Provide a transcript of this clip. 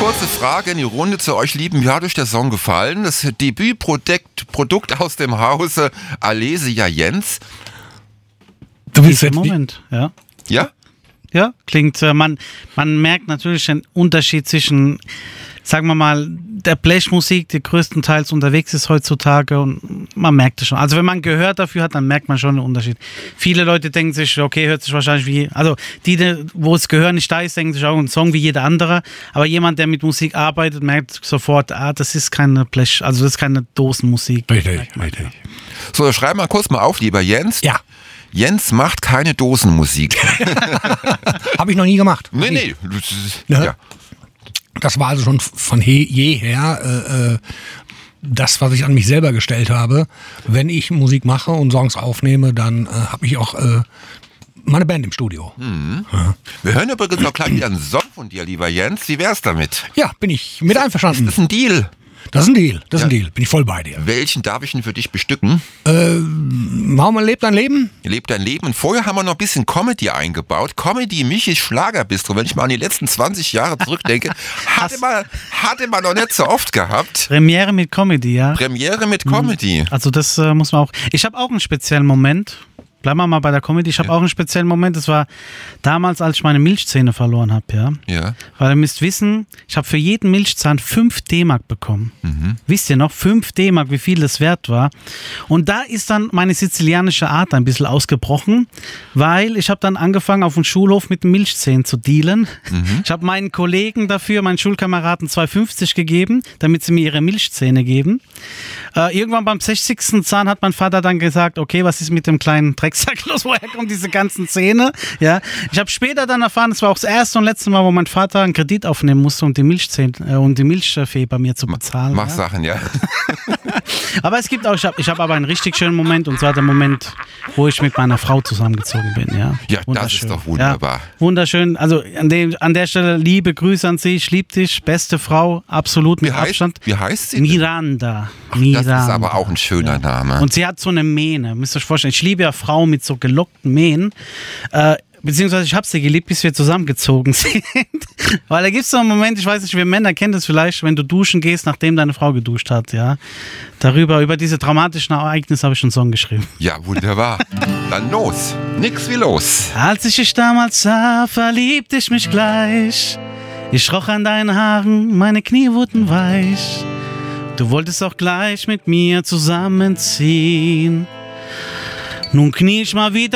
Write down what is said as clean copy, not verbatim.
kurze Frage in die Runde zu euch Lieben. Wie hat euch der Song gefallen? Das Debütprodukt aus dem Hause Alesia Jens. Du bist Im Moment, ja. Ja? Ja, klingt, man merkt natürlich den Unterschied zwischen, sagen wir mal, der Blechmusik, die größtenteils unterwegs ist heutzutage, und man merkt es schon. Also wenn man Gehör dafür hat, dann merkt man schon den Unterschied. Viele Leute denken sich, okay, hört sich wahrscheinlich wie, also die, wo das Gehör nicht da ist, denken sich auch ein Song wie jeder andere, aber jemand, der mit Musik arbeitet, merkt sofort, das ist keine Blech, also das ist keine Dosenmusik. Richtig. So, schreib mal kurz mal auf, lieber Jens. Ja. Jens macht keine Dosenmusik. Habe ich noch nie gemacht. Nee. Ne? Ja. Das war also schon von jeher das, was ich an mich selber gestellt habe. Wenn ich Musik mache und Songs aufnehme, dann habe ich auch meine Band im Studio. Mhm. Ja. Wir hören übrigens noch gleich wieder einen Song von dir, lieber Jens. Wie wär's damit? Ja, bin ich mit einverstanden. Das ist ein Deal. Das ist ein Deal. Bin ich voll bei dir. Welchen darf ich denn für dich bestücken? Warum lebt dein Leben? Lebt dein Leben. Und vorher haben wir noch ein bisschen Comedy eingebaut. Comedy, Michis Schlagerbistro. Wenn ich mal an die letzten 20 Jahre zurückdenke, hatte man noch nicht so oft gehabt. Premiere mit Comedy, ja. Premiere mit Comedy. Also das muss man auch. Ich habe auch einen speziellen Moment. Bleiben wir mal bei der Comedy. Ich habe auch einen speziellen Moment. Das war damals, als ich meine Milchzähne verloren habe. Ja. Weil ihr müsst wissen, ich habe für jeden Milchzahn 5 D-Mark bekommen. Wisst ihr noch? 5 D-Mark, wie viel das wert war. Und da ist dann meine sizilianische Art ein bisschen ausgebrochen, weil ich habe dann angefangen, auf dem Schulhof mit Milchzähnen zu dealen. Ich habe meinen Kollegen dafür, meinen Schulkameraden 2,50 gegeben, damit sie mir ihre Milchzähne geben. Irgendwann beim 60. Zahn hat mein Vater dann gesagt, okay, was ist mit dem kleinen Drecksack los, woher kommen diese ganzen Zähne? Ja. Ich habe später dann erfahren, es war auch das erste und letzte Mal, wo mein Vater einen Kredit aufnehmen musste, um die Milchzähne, um die Milchfee bei mir zu bezahlen. Mach Sachen, ja. Aber es gibt auch, ich habe aber einen richtig schönen Moment, und zwar der Moment, wo ich mit meiner Frau zusammengezogen bin. Ja, das ist doch wunderbar. Ja, wunderschön. Also an der Stelle liebe Grüße an Sie, ich liebe dich, beste Frau, absolut mit Abstand. Wie heißt sie? Miranda. Das ist aber auch ein schöner Name. Und sie hat so eine Mähne, müsst ihr euch vorstellen. Ich liebe ja Frauen mit so gelockten Mähnen. Beziehungsweise ich habe sie geliebt, bis wir zusammengezogen sind. Weil da gibt es so einen Moment, ich weiß nicht, wir Männer kennen das vielleicht, wenn du duschen gehst, nachdem deine Frau geduscht hat, ja. Über diese dramatischen Ereignisse habe ich einen Song geschrieben. Ja, wunderbar. Dann los. Nix wie los. Als ich dich damals sah, verliebte ich mich gleich. Ich roch an deinen Haaren, meine Knie wurden weich. Du wolltest auch gleich mit mir zusammenziehen. Nun knie ich mal wieder